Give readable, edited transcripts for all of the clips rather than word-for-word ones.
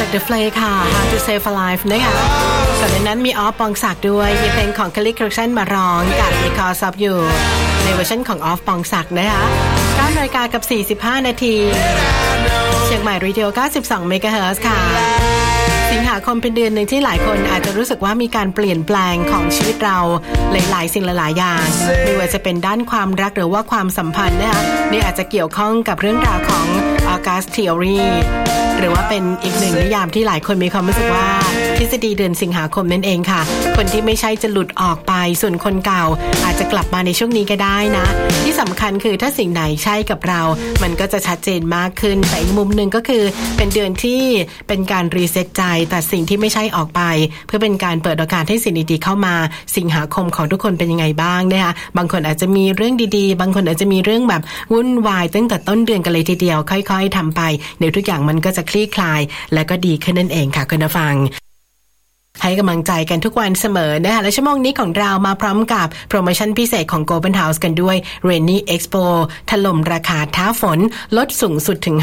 จาก The Flay ค่ะ How to Save a Life นะคะก่อนหน้านั้นมีออฟปองศักดิ์ด้วยมีเพลงของ Kelly Clarkson มาร้องกับ Because of You ในเวอร์ชันของออฟปองศักดิ์นะคะ9 นาฬิกากับ45 นาทีเชียงใหม่ Radio 92 MHz ค่ะสิงหาคมเป็นเดือนหนึ่งที่หลายคนอาจจะรู้สึกว่ามีการเปลี่ยนแปลงของชีวิตเราหลายๆสิ่งหลายๆอย่างไม่ว่าจะเป็นด้านความรักหรือว่าความสัมพันธ์นะคะนี่อาจจะเกี่ยวข้องกับเรื่องราวของ August Theory หรือว่าเป็นอีกหนึ่งนิยามที่หลายคนมีความรู้สึกว่าทฤษฎีเดือนสิงหาคมนั่นเองค่ะคนที่ไม่ใช่จะหลุดออกไปส่วนคนเก่าอาจจะกลับมาในช่วงนี้ก็ได้นะที่สำคัญคือถ้าสิ่งไหนใช่กับเรามันก็จะชัดเจนมากขึ้นแต่อีกมุมนึงก็คือเป็นเดือนที่เป็นการรีเซ็ตใจแต่สิ่งที่ไม่ใช่ออกไปเพื่อเป็นการเปิดโอกาสให้สิ่งดีๆเข้ามาสิงหาคมของทุกคนเป็นยังไงบ้างนะคะบางคนอาจจะมีเรื่องดีๆบางคนอาจจะมีเรื่องแบบวุ่นวายตั้งแต่ต้นเดือนกันเลยทีเดียวค่อยๆทำไปเดี๋ยวทุกอย่างมันก็จะคลี่คลายและก็ดีขึ้นนั่นเองค่ะคุณผู้ฟังให้กำลังใจกันทุกวันเสมอนะคะและชั่วโมงนี้ของเรามาพร้อมกับโปรโมชั่นพิเศษของ Golden House กันด้วย Rainy Expo ถล่มราคาท้าฝนลดสูงสุดถึง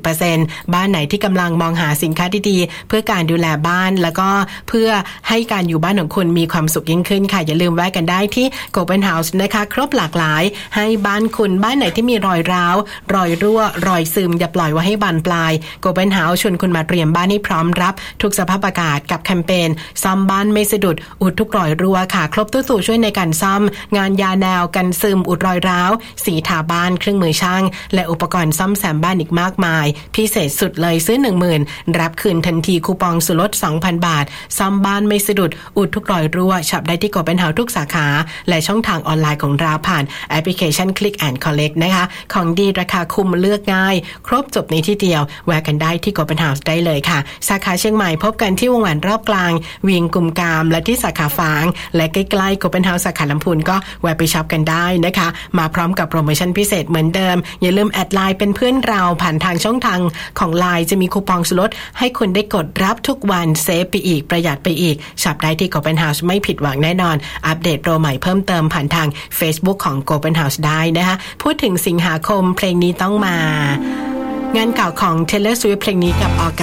50% บ้านไหนที่กำลังมองหาสินค้าดีๆเพื่อการดูแลบ้านแล้วก็เพื่อให้การอยู่บ้านของคุณมีความสุขยิ่งขึ้นค่ะอย่าลืมแวะกันได้ที่ Golden House นะคะครบหลากหลายให้บ้านคุณบ้านไหนที่มีรอยร้าวรอยรั่วรอยซึมอย่าปล่อยไว้ให้บานปลาย Golden House ชวนคุณมาเตรียมบ้านให้พร้อมรับทุกสภาพอากาศกับแคมเปญซ่อมบ้านไม่สะดุดอุดทุกรอยรั่วค่ะครบทุกสูตรช่วยในการซ่อมงานยาแนวกันซึมอุดรอยร้าวสีทาบ้านเครื่องมือช่างและอุปกรณ์ซ่อมแซมบ้านอีกมากมายพิเศษสุดเลยซื้อ 10,000 รับคืนทันทีคูปองส่วนลด 2,000 บาทซ่อมบ้านไม่สะดุดอุดทุกรอยรั่วช็อปได้ที่Golden Houseทุกสาขาและช่องทางออนไลน์ของเราผ่านแอปพลิเคชัน Click and Collect นะคะของดีราคาคุ้มเลือกง่ายครบจบในที่เดียวแวะกันได้ที่Golden Houseได้เลยค่ะสาขาเชียงใหม่พบกันที่วงแหวนรอบกลางเวียงกุมกามและที่สาขาฝางและใกล้ๆGolden Houseสาขาลำพูนก็แวะไปช็อปกันได้นะคะมาพร้อมกับโปรโมชั่นพิเศษเหมือนเดิมอย่าลืมแอดไลน์เป็นเพื่อนเราผ่านทางช่องทางของ LINE จะมีคูปองส่วนลดให้คุณได้กดรับทุกวันเซฟไปอีกประหยัดไปอีกช็อปได้ที่Golden Houseไม่ผิดหวังแน่นอนอัปเดตโปรใหม่เพิ่มเติมผ่านทาง Facebook ของGolden House ได้นะคะพูดถึงสิงหาคมเพลงนี้ต้องมางานเก่าของ Taylor Swift เพลงนี้กับ